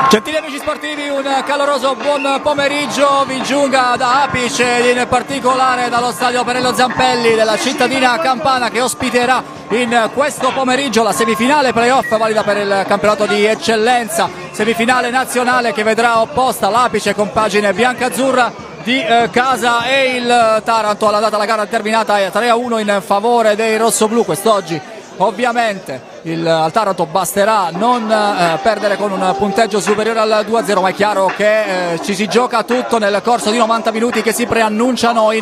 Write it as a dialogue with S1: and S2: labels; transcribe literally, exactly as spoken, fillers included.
S1: Gentili amici sportivi, un caloroso buon pomeriggio vi giunga da Apice, in particolare dallo stadio Perello Zampelli della cittadina campana, che ospiterà in questo pomeriggio la semifinale playoff valida per il campionato di eccellenza, semifinale nazionale che vedrà opposta l'Apice, compagine biancazzurra di eh, casa, e il Taranto. La data la gara terminata è tre a uno in favore dei rossoblù. Quest'oggi ovviamente il, al Taranto basterà non eh, perdere con un punteggio superiore al due a zero, ma è chiaro che eh, ci si gioca tutto nel corso di novanta minuti che si preannunciano in